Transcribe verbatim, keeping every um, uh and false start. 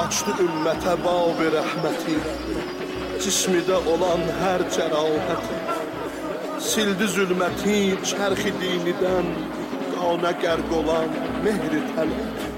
Açdı ümmətə bab rəhməti, cismidə olan hər cərahəti. Sildi zülməti, çərxi dinidən, qana qərq olan mehri tələt.